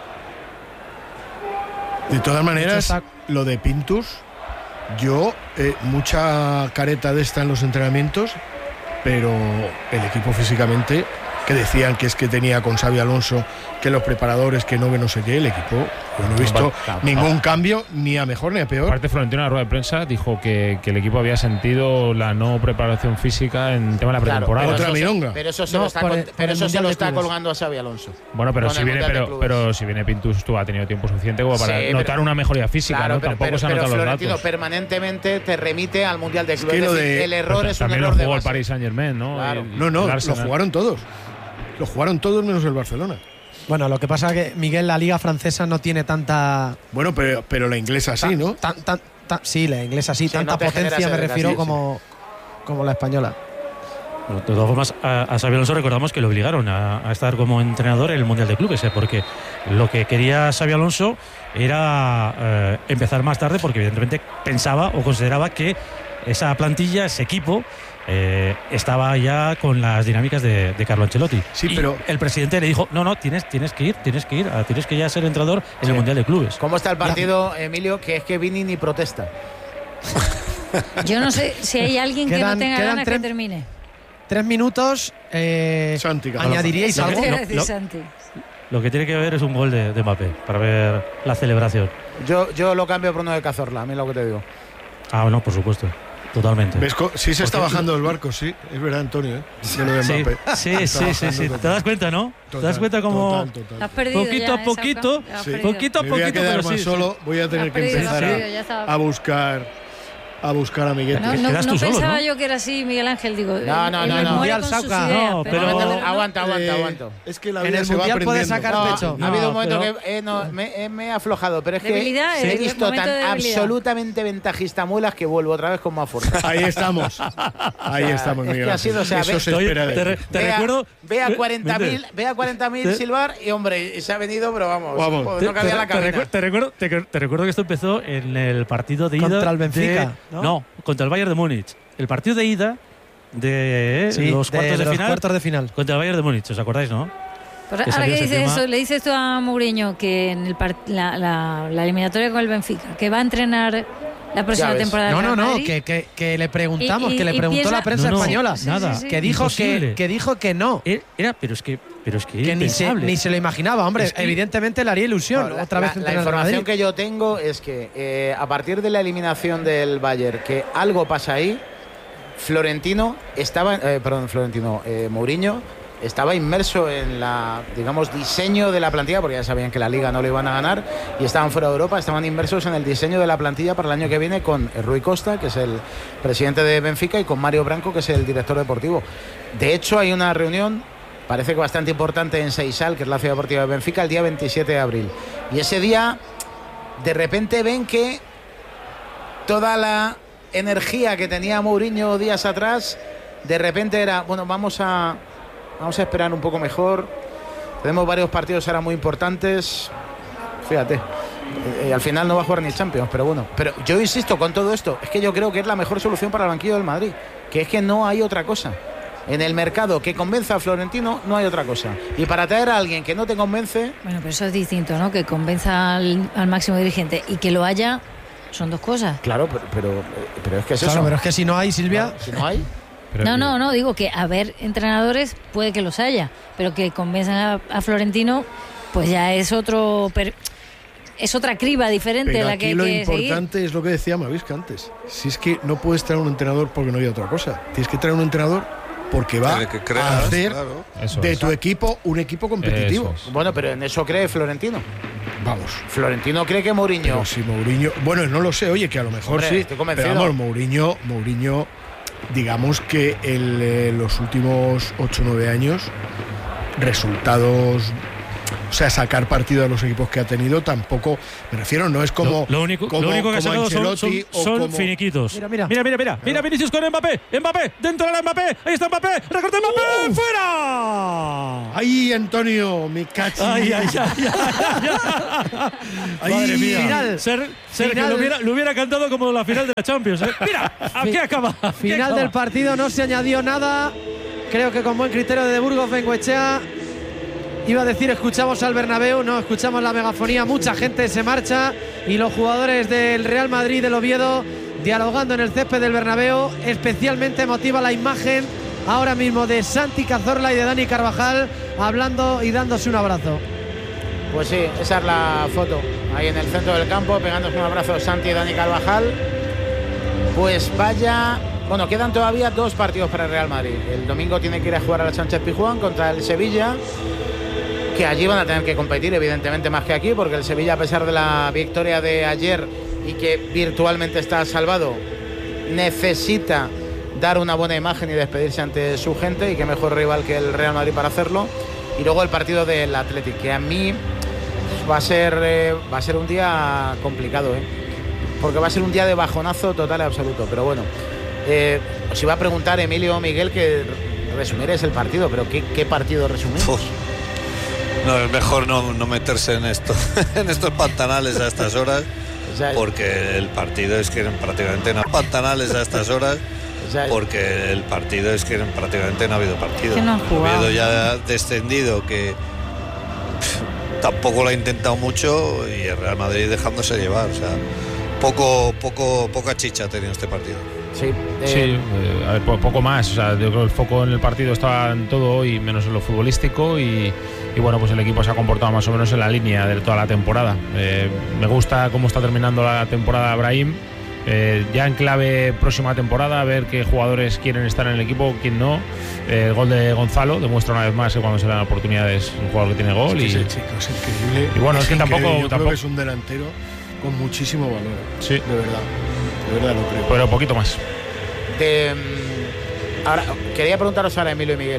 De todas maneras, está- lo de Pintus, yo, eh, mucha careta de esta en los entrenamientos, pero el equipo físicamente, que decían que es que tenía con Xabi Alonso, que los preparadores, que no, que no sé qué, el equipo, yo no he visto Claro, ningún cambio, ni a mejor ni a peor. Aparte, Florentino en la rueda de prensa dijo que, que el equipo había sentido la no preparación física en tema de la Claro, pretemporada. pero Otra eso se- milonga. Pero eso se No, lo está, por con- el- por pero el eso se Mundial lo de está Clubes. colgando a Xabi Alonso. Bueno, pero Con si el viene, Mundial de pero, Clubes. pero si viene Pintus, tú ha tenido tiempo suficiente como para Sí, notar pero- una mejoría física, Claro, ¿no? pero, Tampoco pero, se han pero notado los Florentino datos. permanentemente te remite al Mundial de Es Clubes. que Es lo decir, de- el error Pues es un también error lo de jugó el base. Paris Saint Germain, ¿no? Claro. El- No, no, el lo Arsenal. jugaron todos. Lo jugaron todos menos el Barcelona. Bueno, lo que pasa es que, Miguel, la liga francesa no tiene tanta. Bueno, pero, pero la inglesa sí, tan- ¿no? tan- tan- tan- sí, la inglesa sí, Sí, tanta no te genera potencia me ese refiero desgaste, como, como la española. Bueno, de todas formas, a, a Xabi Alonso recordamos que le obligaron a, a estar como entrenador en el Mundial de Clubes, ¿eh? Porque lo que quería Xabi Alonso era eh, empezar más tarde, porque evidentemente pensaba o consideraba que esa plantilla, ese equipo, eh, estaba ya con las dinámicas de, de Carlo Ancelotti. Sí, Y pero- el presidente le dijo, no, no, tienes, tienes que ir, tienes que ir, ah, tienes que ya ser entrenador en el Mundial de Clubes. ¿Cómo está el partido, Emilio? Que es que Vini ni protesta. Yo no sé si hay alguien que Quedan- no tenga quedan ganas que tres- termine. Tres minutos. Eh, Santi, que ¿Añadiríais no, algo? Te iba no, a decir, no. Santi. Lo que tiene que ver es un gol de, de Mbappé para ver la celebración. Yo, yo lo cambio por uno de Cazorla, a mí lo que te digo. Ah, no, por supuesto. Totalmente. ¿Ves co- sí se está Porque- bajando el barco, sí. Es verdad, Antonio, ¿eh? De lo de Sí, Mbappé. sí, Está sí, sí, bajando sí. total. ¿Te das cuenta, no? ¿Te das Total, cuenta como total, Te total. has perdido poquito ya, a ¿eh, poquito, Sauca? Te has Sí. perdido. poquito a Me voy a poquito, quedar pero más sí, solo, voy a tener Has que perdido, empezar has a, perdido, ya estaba. a buscar a buscar amiguetes. No, Te no, quedas no tú solo, pensaba ¿no? yo que era así, Miguel Ángel. Digo, No, no, el- no, el no. memoria Mundial, con sus Sauca. ideas, No, pero pero- Aguanta, aguanta, aguanta, Eh, aguanta. Es que la En vida el se va Mundial puede aprendiendo. sacar No, pecho. ha habido No, un momento pero- que eh, no, me, eh, me he aflojado, pero es que Debilidad, he eh, visto momento tan de debilidad. absolutamente ventajista muelas que vuelvo otra vez con más fuerza. Ahí estamos. Ahí O sea, estamos, es que Miguel. ha sido, o sea, Eso ve- se Oye, espera de te, ti. re- te Ve a- recuerdo. Ve a ve- cuarenta mil vete. ve a cuarenta mil Te- silbar y hombre, se ha venido, pero vamos, Vamos. joder, Te, no cabía te- la te cabina. recu- te recuerdo, te, te recuerdo que esto empezó en el partido de ida. Contra el Benfica, de- ¿no? contra el Bayern de Múnich. El partido de ida de Sí, los de- cuartos de, de los final cuartos de final. contra el Bayern de Múnich. ¿Os acordáis, no? Pues que ahora salió que ese dices tema. eso, le dices tú a Mourinho que en el part- la, la- la eliminatoria con el Benfica, que va a entrenar la próxima ves. temporada. No, del no, Real no, Madrid. que, que, que le preguntamos, Y- y- que le y preguntó piensa- la prensa No, no, española. Sí, nada. sí, sí. Que dijo que, Imposible. que dijo que no. Era, era- pero es que, pero es que, Que ni se, impensable. ni se lo imaginaba, hombre. Es que- Evidentemente le haría ilusión No, la- otra vez la, la entrenar al información Madrid. que yo tengo es que eh, a partir de la eliminación del Bayern, que algo pasa ahí, Florentino estaba, eh, perdón, Florentino, eh, Mourinho estaba inmerso en la, digamos, diseño de la plantilla, porque ya sabían que la Liga no le iban a ganar y estaban fuera de Europa, estaban inmersos en el diseño de la plantilla para el año que viene con Rui Costa, que es el presidente de Benfica, y con Mario Branco, que es el director deportivo. De hecho, hay una reunión, parece que bastante importante, en Seixal, que es la ciudad deportiva de Benfica, el día veintisiete de abril. Y ese día, de repente ven que toda la energía que tenía Mourinho días atrás, de repente era, bueno, vamos a, vamos a esperar un poco mejor. Tenemos varios partidos ahora muy importantes. Fíjate, eh, al final no va a jugar ni Champions, pero bueno. Pero yo insisto con todo esto, es que yo creo que es la mejor solución para el banquillo del Madrid, que es que no hay otra cosa. En el mercado que convenza a Florentino no hay otra cosa. Y para traer a alguien que no te convence, Bueno, pero eso es distinto, ¿no? Que convenza al, al máximo dirigente y que lo haya, son dos cosas. claro, pero, pero, pero es que es Claro, eso. pero es que si no hay, Silvia, Si no hay, Pero No, que- no, no, digo que haber entrenadores puede que los haya, pero que convenzan a, a Florentino, pues ya es otro per- es otra criba diferente Pero la que aquí hay lo que seguir. importante es lo que decía Mavisca antes. Si es que no puedes traer un entrenador porque no hay otra cosa. Tienes que traer un entrenador porque va Tiene que crear, a hacer claro. Eso de es. tu equipo un equipo competitivo. Eso es. Bueno, pero en eso cree Florentino. Vamos. Florentino cree que Mourinho. Pero si Mourinho, bueno, no lo sé, oye, que a lo mejor Hombre, sí. estoy convencido. Pero vamos, Mourinho, Mourinho, digamos que en eh, los últimos ocho o nueve años, resultados, o sea, sacar partido de los equipos que ha tenido, tampoco, me refiero, no es como. Lo, lo único, como, lo único que ha como sacado son, son, Ancelotti o son como- finiquitos. Mira, mira. mira, mira, mira, mira Vinicius con Mbappé, Mbappé, dentro de la Mbappé, ahí está Mbappé, recorta Mbappé, Uf. fuera. ¡Ay, Antonio! ¡Me cacho! Ay, ay, ay, ay, ay. Ay, Madre mía. final. Ser, ser Final. que lo hubiera, lo hubiera cantado como la final de la Champions. ¿eh? Mira, aquí Fi- acaba. aquí Final acaba. del partido, no se añadió nada. Creo que con buen criterio de De Burgos, Bengoechea. Iba a decir, escuchamos al Bernabéu, no, escuchamos la megafonía, mucha gente se marcha y los jugadores del Real Madrid, del Oviedo, dialogando en el césped del Bernabéu. Especialmente emotiva la imagen ahora mismo de Santi Cazorla y de Dani Carvajal hablando y dándose un abrazo. Pues sí, esa es la foto. Ahí en el centro del campo, pegándose un abrazo Santi y Dani Carvajal. Pues vaya. Bueno, quedan todavía dos partidos para el Real Madrid. El domingo tiene que ir a jugar a la Sánchez Pizjuán contra el Sevilla, que allí van a tener que competir, evidentemente, más que aquí, porque el Sevilla, a pesar de la victoria de ayer y que virtualmente está salvado, necesita dar una buena imagen y despedirse ante su gente, y qué mejor rival que el Real Madrid para hacerlo. Y luego el partido del Athletic, que a mí va a ser, eh, va a ser un día complicado, ¿eh? Porque va a ser un día de bajonazo total y absoluto. Pero bueno, eh, os iba a preguntar, Emilio o Miguel, que resumierais el partido, pero ¿qué, qué partido resumís? Uf. No, es mejor no, no meterse en esto, en estos pantanales a estas horas, O sea, porque el partido es que eran prácticamente no pantanales a estas horas, o sea, porque el partido es que eran prácticamente no ha habido partido. Que no han El jugado. Oviedo ya ha descendido, que pff, tampoco lo ha intentado mucho, y el Real Madrid dejándose llevar. O sea, poco, poco, poca chicha ha tenido este partido. sí, eh, Sí, eh, a ver, po- poco más. O sea, yo creo que el foco en el partido estaba en todo hoy, menos en lo futbolístico, y, y bueno, pues el equipo se ha comportado más o menos en la línea de toda la temporada. Eh, me gusta cómo está terminando la temporada Brahim. Eh, ya en clave próxima temporada, a ver qué jugadores quieren estar en el equipo, quién no. Eh, el gol de Gonzalo demuestra una vez más que cuando se le dan oportunidades, un jugador que tiene gol. Es que y, ese chico es increíble. y bueno, es que tampoco- increíble. Yo tampoco- creo que es un delantero con muchísimo valor. Sí. De verdad. De verdad lo creo. pero poquito más. de, mm, ahora, quería preguntaros ahora, Emilio y Miguel.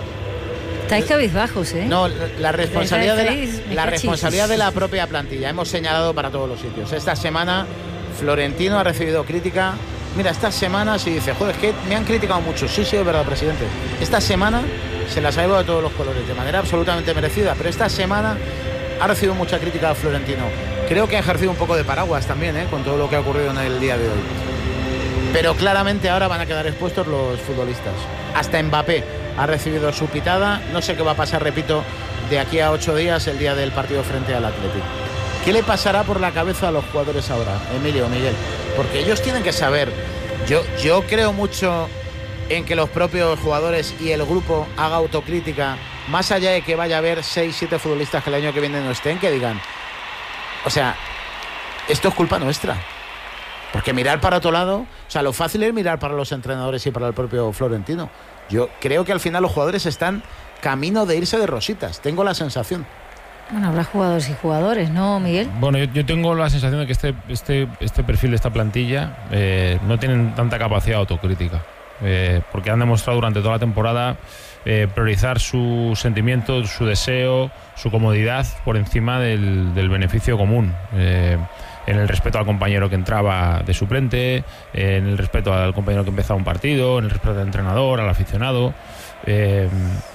Estáis cabizbajos, ¿eh? No, la responsabilidad, de Feliz, la, me la cachis. responsabilidad de la propia plantilla. Hemos señalado para todos los sitios. Esta semana Florentino ha recibido crítica. Mira, esta semana se dice, joder, es que me han criticado mucho. Sí, sí, es verdad, presidente. Esta semana se las ha llevado de todos los colores, de manera absolutamente merecida. Pero esta semana ha recibido mucha crítica a Florentino. Creo que ha ejercido un poco de paraguas también, ¿eh? Con todo lo que ha ocurrido en el día de hoy. Pero claramente ahora van a quedar expuestos los futbolistas. Hasta Mbappé ha recibido su pitada. No sé qué va a pasar, repito, de aquí a ocho días, el día del partido frente al Athletic. ¿Qué le pasará por la cabeza a los jugadores ahora, Emilio, Miguel? Porque ellos tienen que saber. Yo, yo creo mucho en que los propios jugadores y el grupo haga autocrítica, más allá de que vaya a haber seis, siete futbolistas que el año que viene no estén, que digan, o sea, esto es culpa nuestra. Porque mirar para otro lado, o sea, lo fácil es mirar para los entrenadores y para el propio Florentino. Yo creo que al final los jugadores están camino de irse de rositas, tengo la sensación. Bueno, habrá jugadores y jugadores, ¿no, Miguel? Bueno, yo, yo tengo la sensación de que este, este, este perfil de esta plantilla eh, no tienen tanta capacidad de autocrítica, eh, porque han demostrado durante toda la temporada eh, priorizar su sentimiento, su deseo, su comodidad por encima del, del beneficio común. Eh, en el respeto al compañero que entraba de suplente, eh, en el respeto al compañero que empezaba un partido, en el respeto al entrenador, al aficionado. Eh,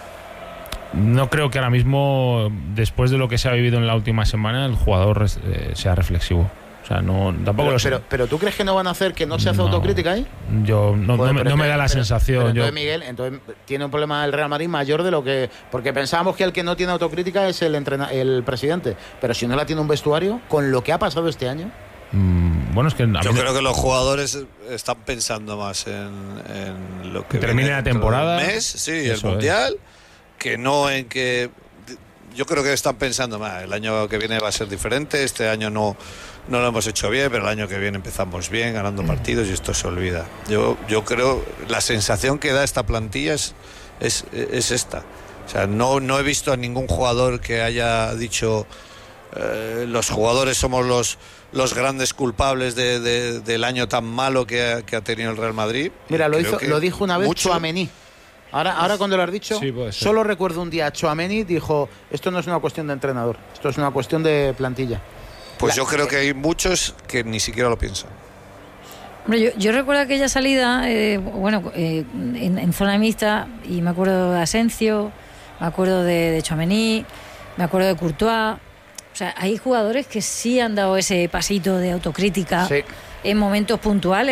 no creo que ahora mismo, después de lo que se ha vivido en la última semana, el jugador eh, sea reflexivo. O sea, no, tampoco Pero, lo sé. pero, pero ¿tú crees que no van a hacer que no se hace No. autocrítica ahí? Yo no, Joder, no me, pero no me entonces- da la pero- sensación. pero yo, entonces, Miguel, entonces tiene un problema el Real Madrid mayor de lo que... Porque pensábamos que el que no tiene autocrítica es el, entrena, el presidente. Pero si no la tiene un vestuario, con lo que ha pasado este año... mm, bueno, es que a mí Yo me- creo que los jugadores están pensando más en, en lo que Que termine viene la dentro temporada. del mes, sí, el Eso es. mundial, que no en que yo creo que están pensando, "Bah, el año que viene va a ser diferente, este año no, no lo hemos hecho bien, pero el año que viene empezamos bien, ganando partidos y esto se olvida". Yo, yo creo, la sensación que da esta plantilla es, es, es esta. O sea, no, no he visto a ningún jugador que haya dicho eh, los jugadores somos los, los grandes culpables de, de, del año tan malo que ha, que ha tenido el Real Madrid. Mira, lo, Creo hizo, que lo dijo una vez mucho- Tchouaméni. Ahora, ahora cuando lo has dicho, Sí, puede ser. solo recuerdo un día Tchouaméni dijo, esto no es una cuestión de entrenador, esto es una cuestión de plantilla. Pues La- yo creo que hay muchos que ni siquiera lo piensan. Hombre, yo, yo recuerdo aquella salida, eh, bueno, eh, en, en zona mixta, y me acuerdo de Asencio, me acuerdo de, de Tchouaméni, me acuerdo de Courtois. O sea, hay jugadores que sí han dado ese pasito de autocrítica Sí. en momentos puntuales.